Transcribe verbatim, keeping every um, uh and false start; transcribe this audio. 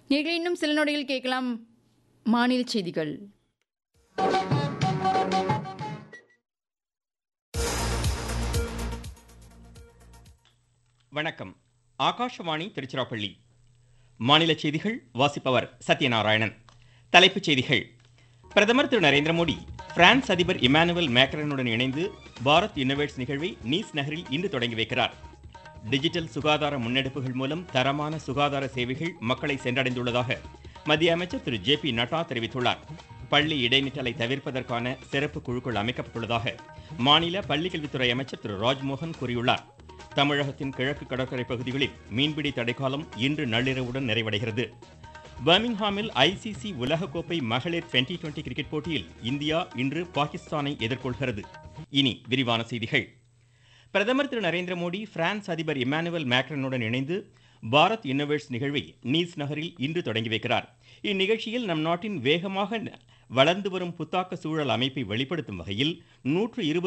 நீங்கள் இன்னும் சில நொடியில் கேட்கலாம் மாநில செய்திகள். வணக்கம். ஆகாஷவாணி திருச்சிராப்பள்ளி. மாநில செய்திகள் வாசிப்பவர் சத்யநாராயணன். தலைப்புச் செய்திகள். பிரதமர் திரு நரேந்திர மோடி பிரான்ஸ் அதிபர் இமானுவேல் மேக்ரனுடன் இணைந்து பாரத் இன்னோவேட்ஸ் நிகழ்வை நீஸ் நகரில் இன்று தொடங்கி வைக்கிறார். டிஜிட்டல் சுகாதார முன்னெடுப்புகள் மூலம் தரமான சுகாதார சேவைகள் மக்களை சென்றடைந்துள்ளதாக மத்திய அமைச்சர் திரு ஜே பி நட்டா தெரிவித்துள்ளார். பள்ளி இடைநிற்றலை தவிர்ப்பதற்கான சிறப்பு குழுக்கள் அமைக்கப்பட்டுள்ளதாக மாநில பள்ளிக்கல்வித்துறை அமைச்சர் திரு ராஜ்மோகன் கூறியுள்ளார். தமிழகத்தின் கிழக்கு கடற்கரை பகுதிகளில் மீன்பிடி தடைக்காலம் இன்று நள்ளிரவுடன் நிறைவடைகிறது. பர்மிங்ஹாமில் ஐசிசி உலகக்கோப்பை மகளிர் டுவெண்டி டுவெண்டி கிரிக்கெட் போட்டியில் இந்தியா இன்று பாகிஸ்தானை எதிர்கொள்கிறது. இனி விரிவான செய்திகள். பிரதமர் திரு நரேந்திர மோடி பிரான்ஸ் அதிபர் இமானுவேல் மேக்ரனுடன் இணைந்து பாரத் இன்னோவேட்ஸ் நிகழ்வை நீஸ் நகரில் இன்று தொடங்கி வைக்கிறார். இந்நிகழ்ச்சியில் நம் நாட்டின் வேகமாக வளர்ந்து வரும் புத்தாக்க சூழல் அமைப்பை வெளிப்படுத்தும் வகையில் நூற்று இருபது